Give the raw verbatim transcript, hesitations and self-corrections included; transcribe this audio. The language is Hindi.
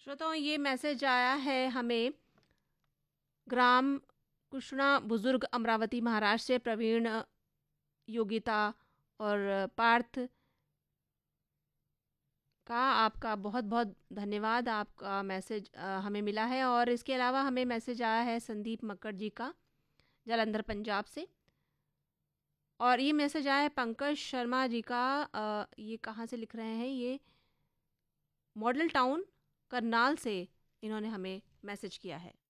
श्रोताओं, ये मैसेज आया है हमें ग्राम कुशना बुजुर्ग अमरावती महाराष्ट्र से प्रवीण, योगिता और पार्थ का आपका बहुत बहुत धन्यवाद। आपका मैसेज अ, हमें मिला है। और इसके अलावा हमें मैसेज आया है संदीप मक्कड़ जी का, जालंधर पंजाब से। और ये मैसेज आया है पंकज शर्मा जी का। अ, ये कहाँ से लिख रहे हैं, ये मॉडल टाउन करनाल से इन्होंने हमें मैसेज किया है।